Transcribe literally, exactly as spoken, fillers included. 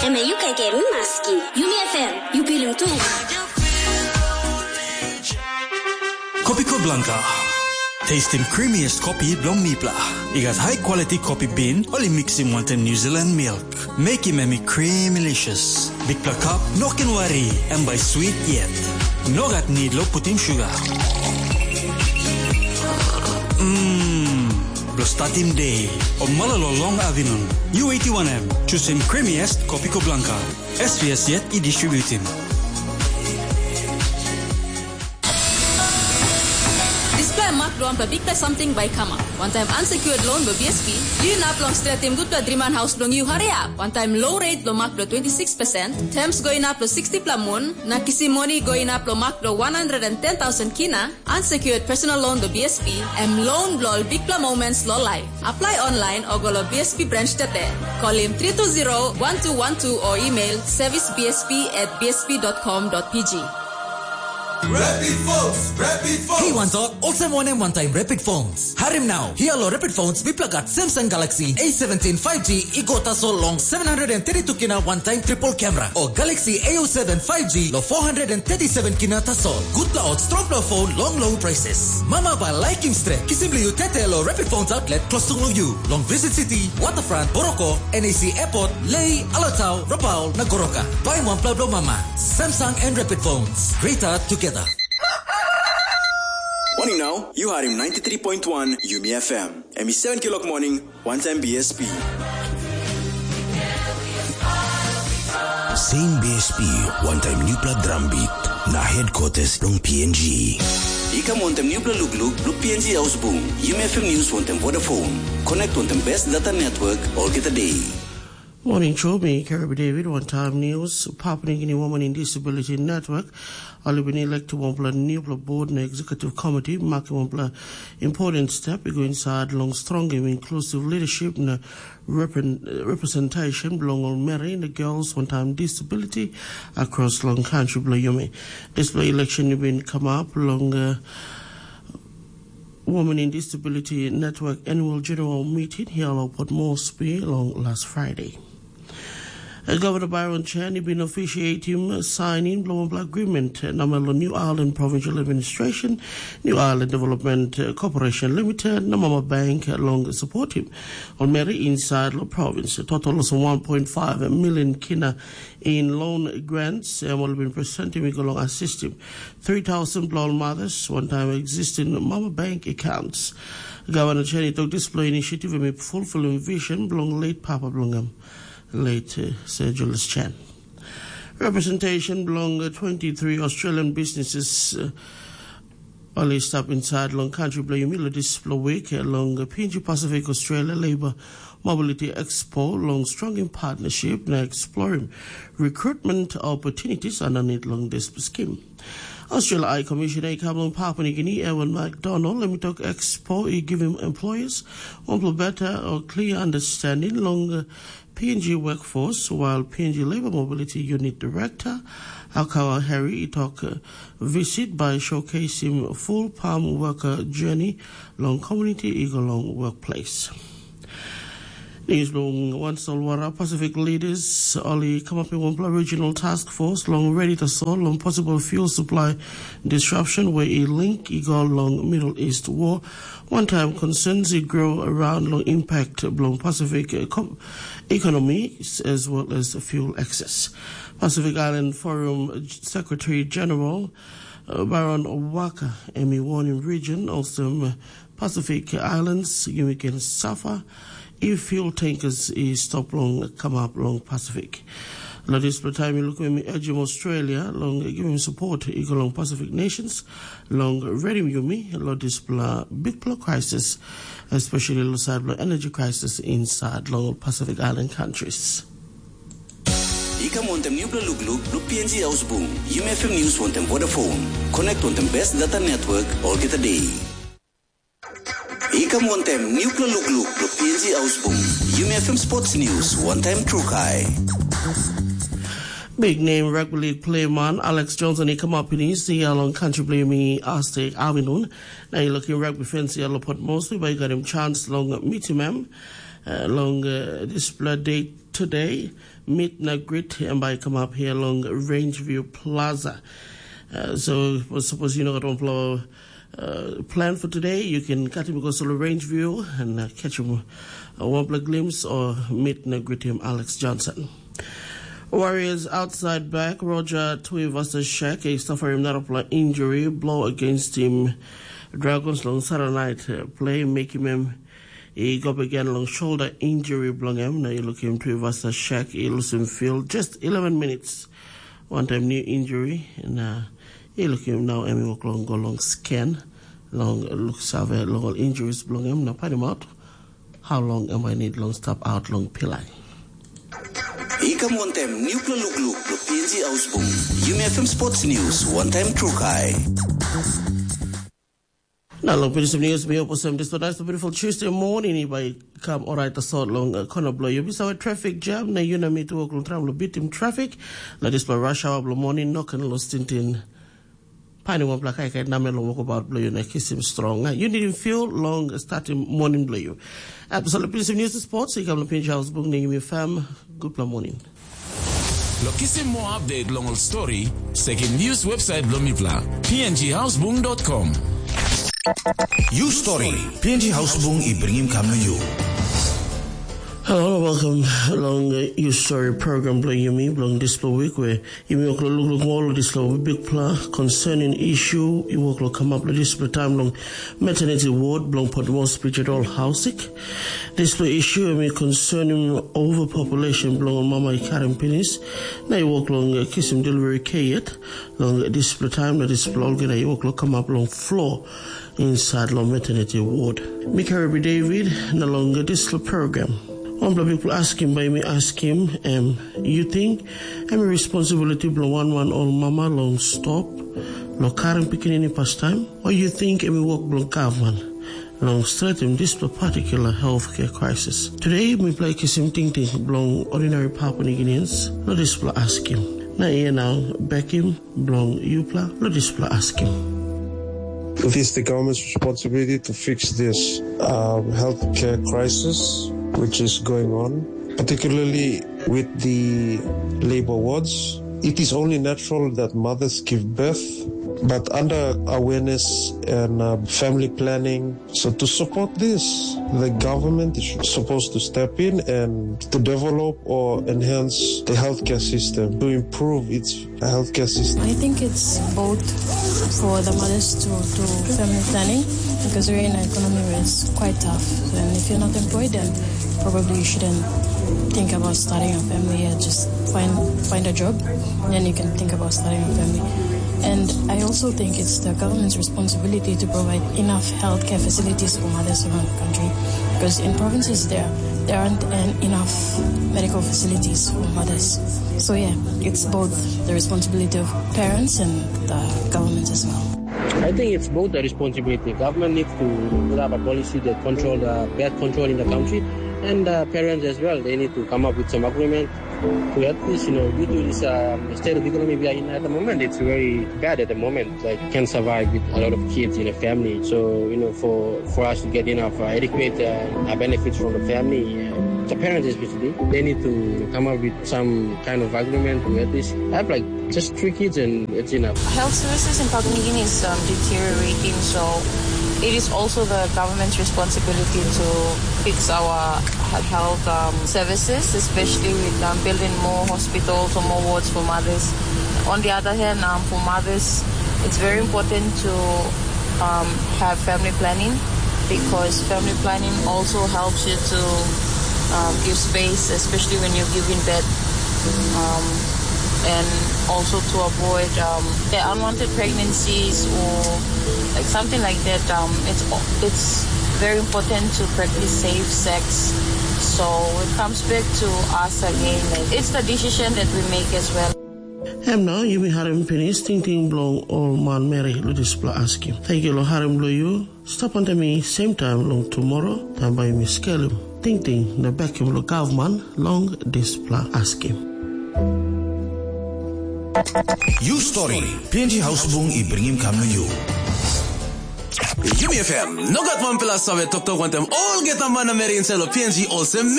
Eme you can get maski. You me F M. You feeling too. Copico Blanca. Tasting creamiest coffee blom mipla. You got high quality coffee bean, only mixing one New Zealand milk. Make him me creamylicious. Big pla cup, no can worry, and by sweet yet. No got need lo put in sugar. Mmm, blostatim day. O malalo long avinun. U eighty-one M, choosing creamiest Copico Blanca. S V S yet i distributing. Loan per big plus something by Kama. One time unsecured loan by B S P. You na plong straight team good per Dreaman House plong you hurry up. One time low rate plong mark plong twenty-six percent. Terms going up plong sixty plong moon. Na kisi money going up plong mark plong one hundred ten thousand kina. Unsecured personal loan by B S P. M loan blol big plong moments low life. Apply online or go to B S P branch today. Call him three two zero, one two one two or email service b s p at b s p dot com dot p g. Rapid phones, rapid phones. Hey, one talk. Also, one and one time rapid phones. Harim now. Here are rapid phones. We plug at Samsung Galaxy A seventeen five G. Igota so long seven hundred thirty-two kina one time triple camera. Or Galaxy A oh seven five G. Lo four hundred thirty-seven kina tasol. Good cloud, strong flow phone, long low prices. Mama by liking straight. Kisimli you tete lo rapid phones outlet close to you. Long Visit City, Waterfront, Boroko, N A C Airport, Lei, Alatau, Rapal, Nagoroka. Buy one Pablo Mama. Samsung and rapid phones. Greater together. Morning now, you are in ninety-three point one Yumi F M. And it's seven o'clock morning, one time B S P. Same B S P, one time new pla drum beat. Na headquarters ng P N G. Ika montem new pla look look, look P N G house boom. Yumi F M News montem Vodafone. Connect on the best data network all get a day. Morning, show me, Caribbean David, one time news. Papua New Guinea Women in Disability Network. I'll be elected one plan new board and executive committee, marking one plan important step. We go inside long, strong, and inclusive leadership and representation belong on marrying the girls one time disability across long country. Blayumi. This election has been come up long. Uh, Women in Disability Network annual general meeting here at Port Moresby along last Friday. Uh, Governor Byron Chan has been officiating signing Blomble Agreement, uh, Namelo New Ireland Provincial Administration, New Ireland Development uh, Corporation Limited, Namama Bank along support him on Mary inside the province. A total of one point five million kina in loan grants and will be presenting we go along assist him. three thousand blonde mothers, one time existing Mama Bank accounts. Governor Chan took display initiative and fulfilling vision belong late Papa Blungam. Late uh, Sir Julius Chan. Representation belong uh, twenty-three Australian businesses uh, only stop inside long country Blayumila display week along uh, P N G Pacific Australia Labour Mobility Expo long strong in partnership and exploring recruitment opportunities underneath long this scheme. Australia High Commissioner Kablan Papua New Guinea Ewan MacDonald let me talk Expo he giving employers one better or clear understanding long uh, P N G workforce, while P N G Labour Mobility Unit Director Akawa Harry talk uh, visit by showcasing full palm worker journey long community eagle long workplace. News long one Solwara Pacific leaders only come up in one regional task force long ready to solve long possible fuel supply disruption where a link eagle long Middle East war. One time concerns it grow around long impact long Pacific uh, com- economy as well as fuel access. Pacific Island Forum Secretary General uh, Baron Owaka Emi warning region also um, Pacific Islands you can suffer if fuel tankers is stop long come up long Pacific. Now this time you look at me urging Australia long giving support equal long Pacific nations long ready me long this big block crisis, especially inside energy crisis inside long Pacific Island countries. Ika montem new pla look look look P N G house boom. Yumi F M News montem Vodafone. Connect on the best data network all get a day. Ika montem new pla look look look P N G house boom. Yumi F M Sports News one time true high. Big name rugby league player man Alex Johnson he come up in his see along country play me Aztec Avinun. Now you looking rugby fancy a lot mostly but you got him chance long meet him uh, long uh, this blood date today. Meet Nagrit and by come up here along Rangeview Plaza. Uh, so suppose you know what one uh, plan for today, you can cut him because of Rangeview and uh, catch him a one glimpse or meet Nagrit him Alex Johnson. Warriors outside back Roger Tui versus Shaq, a suffering not injury, blow against him. Dragons long Saturday night uh, play, making him he got again long shoulder injury blong him. Now you look him to versus Shaq, he lose him field just eleven minutes. One time new injury and uh, he look him now and walk long go long scan. Long looks have a long injuries blong him. Now pat him out. How long am I need long stop out long pillai? Ika one time new plug look look the P N G Ausbung. U M F M Sports News one time true kai. Now, long piece of news, me up with some. This is a beautiful Tuesday morning. If I come all right, the sort long uh, corner blow. You be so a traffic jam. Now you know me to walk on travel beat in traffic. Now this by rush hour blow morning. Knock and lost in Piney one black I can number walk about blow you and kiss him strong. Now you need him feel long starting morning blow you. Absolutely piece of news and sports. You come to Pinch House book. Name me fam. Good play morning. Lokisi more update long story. Second news website blomipla p n g house boom dot com. You Story, P N G Houseboom I bring him come to you. Hello, welcome along uh, You Story program blowing you me blowing this week where you may look look all this big plan concerning issue you will come up with this time long maternity ward blowing for the most spiritual housing. This issue may concerning overpopulation blowing mama Karen Penis. Now you walk long uh, kiss him delivery yet long this time that is blog and you walk come up long floor inside long maternity ward. Me Caribbean David no longer this program. One of the people ask him by me ask him, um, you think I'm a responsibility blow one one all mama long stop lo current picking any pastime? Or you think I'm a work blow government long threaten this particular healthcare crisis? Today me play kiss him think think blow ordinary Papua New Guineans, lo display ask him. Now here now back him blow you pla lo display ask him. It is the government's responsibility to fix this um, healthcare crisis which is going on, particularly with the labor wards. It is only natural that mothers give birth, but under awareness and uh, family planning. So to support this, the government is supposed to step in and to develop or enhance the healthcare system, to improve its healthcare system. I think it's both for the mothers to do family planning, because we're in an economy where it's quite tough. And if you're not employed, then probably you shouldn't think about starting a family. Yeah, just find find a job, and then you can think about starting a family. And I also think it's the government's responsibility to provide enough healthcare facilities for mothers around the country, because in provinces there there aren't enough medical facilities for mothers. So yeah, it's both the responsibility of parents and the government as well. I think it's both the responsibility. Government needs to put up a policy that control the birth control in the country, and uh, parents as well. They need to come up with some agreement to at least, you know, due to this um, state of the economy we are in at the moment, it's very bad at the moment. Like, can't survive with a lot of kids in a family. So, you know, for, for us to get enough uh, adequate uh, benefits from the family, uh, the parents especially, they need to come up with some kind of agreement to at least have like just three kids and it's enough. Health services in Papua New Guinea is um, deteriorating, so it is also the government's responsibility to fix our health um, services, especially with um, building more hospitals or more wards for mothers. On the other hand, um, for mothers, it's very important to um, have family planning, because family planning also helps you to um, give space, especially when you're giving birth, um, and also to avoid um, the unwanted pregnancies or like something like that. Um, it's it's very important to practice safe sex. So it comes back to us again. Like, it's the decision that we make as well. Hem now, you may have him finish thinking long old man Mary Ludisplay ask him. Thank you, Lord Harim Blue you. Stop unto me same time long tomorrow, time by me scale him. Think think the back him look man long display ask him. You Story, P N G Houseboom I bring him come to you. U M F M, no got one plus sabe tok tok wantem all get a man Mary in selo P N G also